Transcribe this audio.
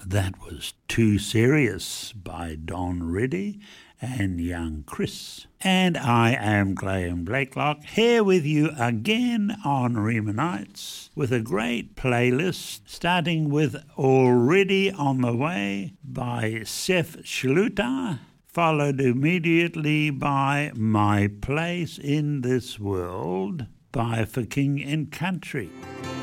That was Too Serious by Don Reddy and Young Chris. And I am Graham Blakelock, here with you again on Rima Nights with a great playlist, starting with Already on the Way by Seth Schluter, followed immediately by My Place in This World by For King and Country.